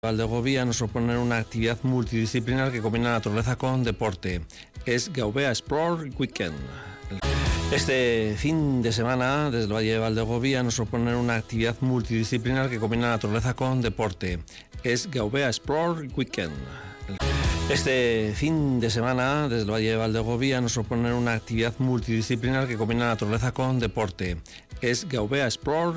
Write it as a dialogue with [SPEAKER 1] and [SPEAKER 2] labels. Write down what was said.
[SPEAKER 1] Valdegovía nos propone una actividad multidisciplinar que combina naturaleza con deporte. Es Gaubea Explore Weekend. Este fin de semana, desde el Valle de Valdegovía, nos proponen una actividad multidisciplinar que combina naturaleza con deporte. Es Gaubea Explore Weekend. Este fin de semana, desde el Valle de Valdegovía, nos proponen una actividad multidisciplinar que combina naturaleza con deporte. Es Gaubea Explore